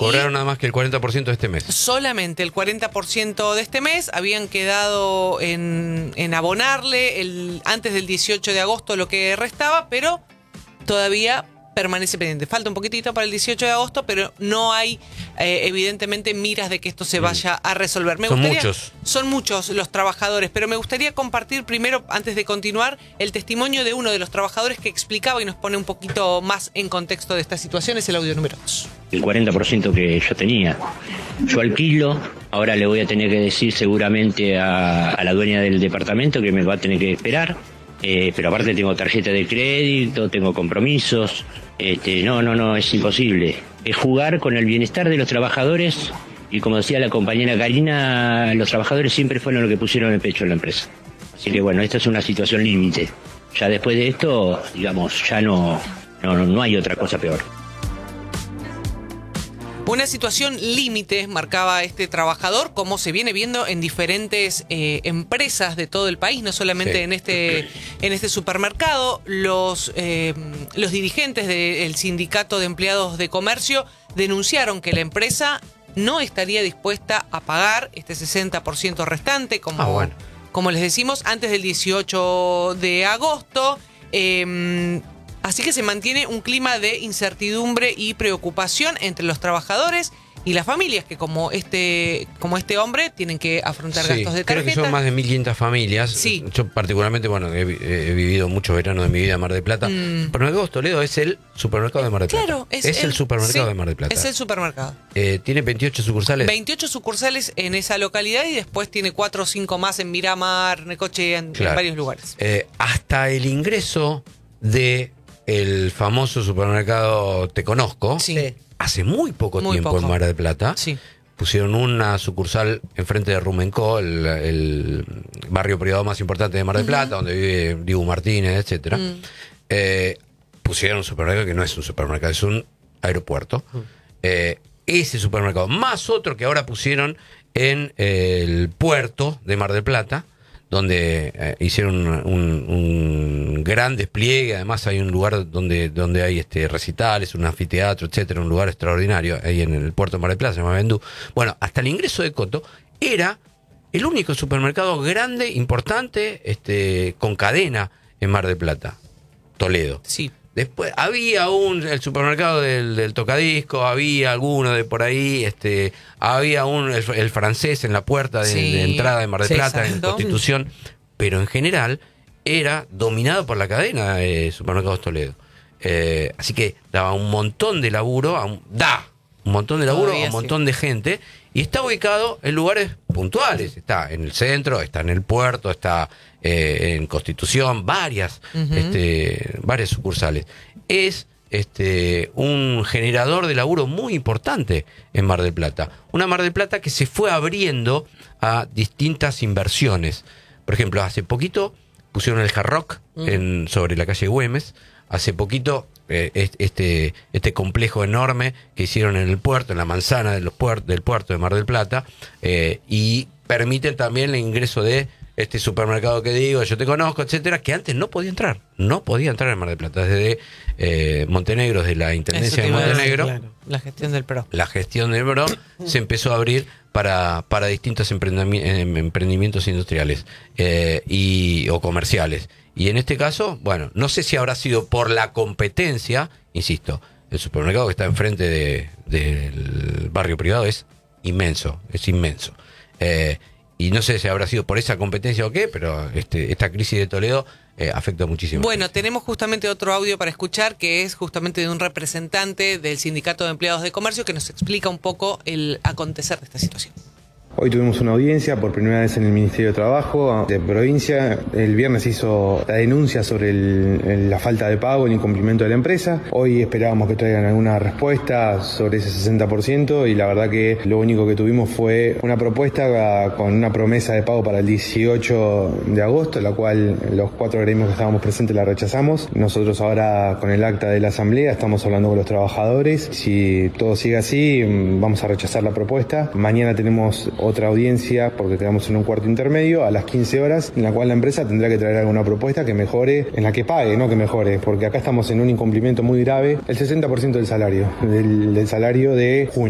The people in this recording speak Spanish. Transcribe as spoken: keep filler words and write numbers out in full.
Cobraron nada más que el cuarenta por ciento de este mes. Solamente el cuarenta por ciento de este mes. Habían quedado en, en abonarle el, antes del dieciocho de agosto lo que restaba, pero todavía permanece pendiente. Falta un poquitito para el dieciocho de agosto, pero no hay eh, evidentemente miras de que esto se vaya a resolver. Me son gustaría, muchos. Son muchos los trabajadores, pero me gustaría compartir primero, antes de continuar, el testimonio de uno de los trabajadores que explicaba y nos pone un poquito más en contexto de esta situación. Es el audio número dos. El cuarenta por ciento que yo tenía. Yo alquilo, ahora le voy a tener que decir seguramente a, a la dueña del departamento que me va a tener que esperar. Eh, pero aparte tengo tarjeta de crédito, tengo compromisos. Este, no, no, no, es imposible. Es jugar con el bienestar de los trabajadores y como decía la compañera Karina, los trabajadores siempre fueron los que pusieron el pecho en la empresa. Así que bueno, esta es una situación límite. Ya después de esto, digamos, ya no, no, no hay otra cosa peor. Una situación límite, marcaba este trabajador, como se viene viendo en diferentes eh, empresas de todo el país, no solamente sí. en este en este supermercado. Los, eh, los dirigentes del Sindicato de Empleados de Comercio denunciaron que la empresa no estaría dispuesta a pagar este sesenta por ciento restante, como, ah, bueno. como les decimos, antes del dieciocho de agosto. Eh, Así que se mantiene un clima de incertidumbre y preocupación entre los trabajadores y las familias que como este como este hombre tienen que afrontar sí, gastos de tarjeta. Creo que son más de mil quinientas familias. Sí. Yo particularmente, bueno, he, he vivido muchos veranos de mi vida en Mar del Plata. Mm. Supermercados Toledo es el supermercado de Mar del Plata. Claro, es, es el, el supermercado sí, de Mar del Plata. Es el supermercado. Eh, tiene veintiocho sucursales. veintiocho sucursales en esa localidad y después tiene cuatro o cinco más en Miramar, Necochea, en, claro. en varios lugares. Eh, hasta el ingreso de el famoso supermercado Te Conozco, sí. hace muy poco muy tiempo poco. en Mar del Plata, sí. pusieron una sucursal enfrente de Rumencó, el, el barrio privado más importante de Mar del Plata, uh-huh. donde vive Dibu Martínez, etcétera. Uh-huh. Eh, pusieron un supermercado que no es un supermercado, es un aeropuerto. Uh-huh. Eh, ese supermercado, más otro que ahora pusieron en eh, el puerto de Mar del Plata, donde eh, hicieron un, un, un gran despliegue. Además hay un lugar donde donde hay este recitales, un anfiteatro, etcétera, un lugar extraordinario ahí en el puerto de Mar del Plata, se llama Vendú. Bueno, hasta el ingreso de Coto era el único supermercado grande, importante, este con cadena en Mar del Plata, Toledo. Sí. Después había un el supermercado del, del tocadisco, había alguno de por ahí, este, había un el, el francés en la puerta de, sí, de entrada de Mar del sí, Plata, exacto. en Constitución, pero en general era dominado por la cadena de Supermercados Toledo. Eh, así que daba un montón de laburo, a un, da un montón de laburo Todavía a un montón sí. de gente, y está ubicado en lugares puntuales. Está en el centro, está en el puerto, está eh, en Constitución, varias, uh-huh. este, varias sucursales. Es este un generador de laburo muy importante en Mar del Plata. Una Mar del Plata que se fue abriendo a distintas inversiones. Por ejemplo, hace poquito pusieron el Hard Rock uh-huh. en, sobre la calle Güemes. Hace poquito eh, este este complejo enorme que hicieron en el puerto, en la manzana de los puert- del puerto de Mar del Plata, eh, y permiten también el ingreso de este supermercado que digo, Yo Te Conozco, etcétera, que antes no podía entrar, no podía entrar en Mar del Plata, desde eh, Montenegro, desde la Intendencia de Montenegro, claro, la gestión del P R O. La gestión del P R O se empezó a abrir para, para distintos emprendimi- emprendimientos industriales eh, y o comerciales. Y en este caso, bueno, no sé si habrá sido por la competencia, insisto, el supermercado que está enfrente de, del barrio privado es inmenso, es inmenso. Eh, y no sé si habrá sido por esa competencia o qué, pero este, esta crisis de Toledo eh, afecta muchísimo. Bueno, tenemos justamente otro audio para escuchar, que es justamente de un representante del Sindicato de Empleados de Comercio, que nos explica un poco el acontecer de esta situación. Hoy tuvimos una audiencia por primera vez en el Ministerio de Trabajo de provincia. El viernes hizo la denuncia sobre el, el, la falta de pago, el incumplimiento de la empresa. Hoy esperábamos que traigan alguna respuesta sobre ese sesenta por ciento y la verdad que lo único que tuvimos fue una propuesta con una promesa de pago para el dieciocho de agosto, la cual los cuatro gremios que estábamos presentes la rechazamos. Nosotros ahora con el acta de la asamblea estamos hablando con los trabajadores. Si todo sigue así, vamos a rechazar la propuesta. Mañana tenemos otra audiencia porque quedamos en un cuarto intermedio a las quince horas, en la cual la empresa tendrá que traer alguna propuesta que mejore, en la que pague, no que mejore, porque acá estamos en un incumplimiento muy grave, el sesenta por ciento del salario, del, del salario de junio.